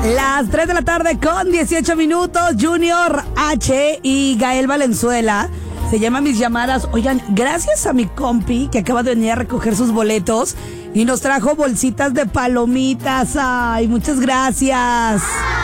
Las 3 de la tarde con 18 minutos, Junior H y Gael Valenzuela. Se llaman Mis Llamadas. Oigan, gracias a mi compi que acaba de venir a recoger sus boletos y nos trajo bolsitas de palomitas. Ay, muchas gracias.